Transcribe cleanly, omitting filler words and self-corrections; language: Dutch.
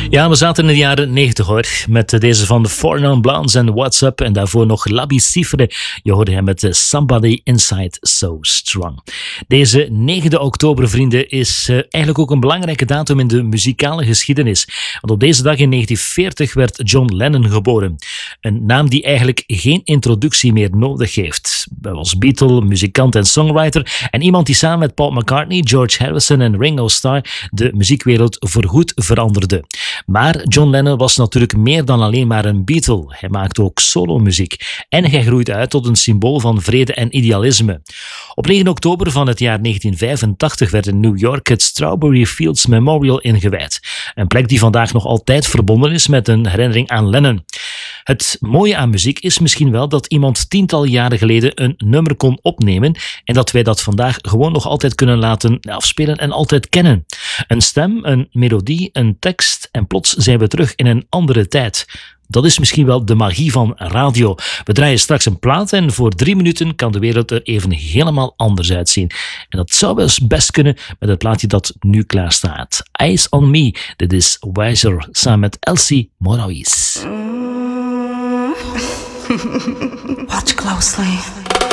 Ja, we zaten in de jaren 90 hoor, met deze van de Four Non Blondes en What's Up en daarvoor nog Labi Siffre. Je hoorde hem met Somebody Inside So Strong. Deze 9 oktober, vrienden, is eigenlijk ook een belangrijke datum in de muzikale geschiedenis. Want op deze dag in 1940 werd John Lennon geboren. Een naam die eigenlijk geen introductie meer nodig heeft. Hij was Beatle, muzikant en songwriter en iemand die samen met Paul McCartney, George Harrison en Ringo Starr de muziekwereld voorgoed veranderde. Maar John Lennon was natuurlijk meer dan alleen maar een Beatle. Hij maakte ook solomuziek. En hij groeide uit tot een symbool van vrede en idealisme. Op 9 oktober van het jaar 1985 werd in New York het Strawberry Fields Memorial ingewijd. Een plek die vandaag nog altijd verbonden is met een herinnering aan Lennon. Het mooie aan muziek is misschien wel dat iemand tientallen jaren geleden een nummer kon opnemen en dat wij dat vandaag gewoon nog altijd kunnen laten afspelen en altijd kennen. Een stem, een melodie, een tekst en plots zijn we terug in een andere tijd. Dat is misschien wel de magie van radio. We draaien straks een plaat en voor 3 minuten kan de wereld er even helemaal anders uitzien. En dat zou wel eens best kunnen met het plaatje dat nu klaar staat. Eyes on Me, dit is Wiser, samen met Elsie Moraes. Watch closely.